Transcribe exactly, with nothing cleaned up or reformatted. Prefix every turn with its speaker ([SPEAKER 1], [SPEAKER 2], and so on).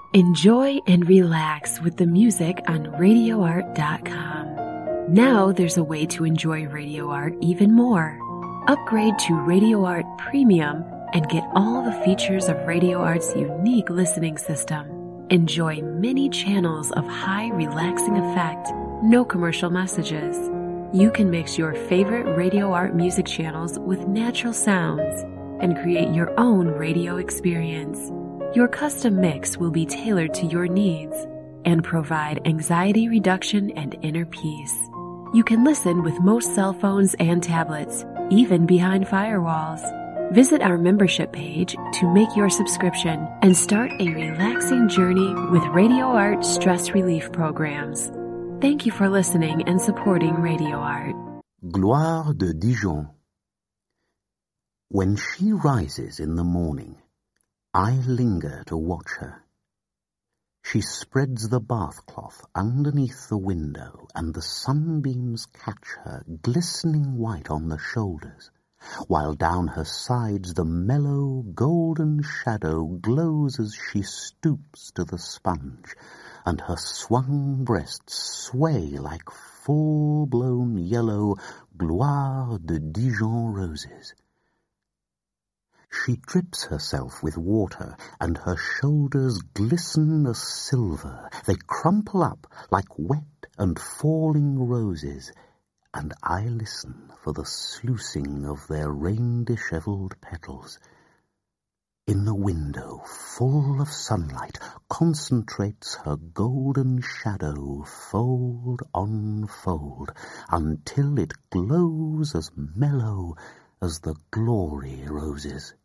[SPEAKER 1] Enjoy and relax with the music on radio art dot com. Now there's a way to enjoy Radio Art even more. Upgrade to Radio Art Premium and get all the features of Radio Art's unique listening system. Enjoy many channels of high relaxing effect, no commercial messages. You can mix your favorite Radio Art music channels with natural sounds and create your own radio experience. Your custom mix will be tailored to your needs and provide anxiety reduction and inner peace. You can listen with most cell phones and tablets, even behind firewalls. Visit our membership page to make your subscription and start a relaxing journey with Radio Art stress relief programs. Thank you for listening and supporting Radio Art.
[SPEAKER 2] Gloire de Dijon. When she rises in the morning, I linger to watch her. She spreads the bath cloth underneath the window, and the sunbeams catch her glistening white on the shoulders, while down her sides the mellow golden shadow glows as she stoops to the sponge, and her swung breasts sway like full-blown yellow Gloire de Dijon roses. She drips herself with water, and her shoulders glisten as silver. They crumple up like wet and falling roses, and I listen for the sluicing of their rain-dishevelled petals. In the window, full of sunlight, concentrates her golden shadow fold on fold, until it glows as mellow as the glory roses.